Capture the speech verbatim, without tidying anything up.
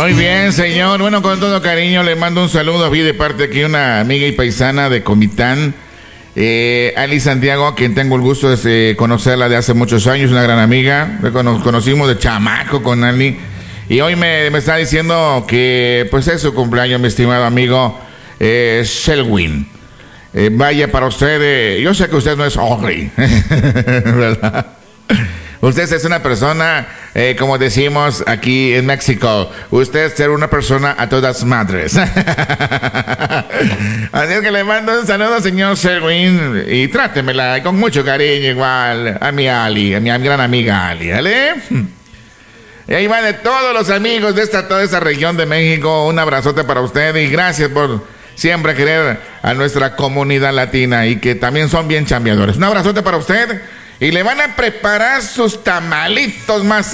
Muy bien, señor. Bueno, con todo cariño le mando un saludo. Vi de parte aquí una amiga y paisana de Comitán, eh, Ali Santiago, a quien tengo el gusto de conocerla de hace muchos años, una gran amiga. Nos conocimos de chamaco con Ali. Y hoy me, me está diciendo que pues es su cumpleaños, mi estimado amigo eh, Selwyn. Eh, vaya para usted, eh, yo sé que usted no es Ori, ¿verdad? Usted es una persona, eh, como decimos aquí en México, usted es ser una persona a todas madres. Así es que le mando un saludo, señor Selwyn, y trátemela con mucho cariño igual a mi Ali, a mi gran amiga Ali, ¿vale? Y ahí va de todos los amigos de esta, toda esa región de México, un abrazote para usted y gracias por siempre querer a nuestra comunidad latina y que también son bien chambeadores. Un abrazote para usted y le van a preparar sus tamalitos más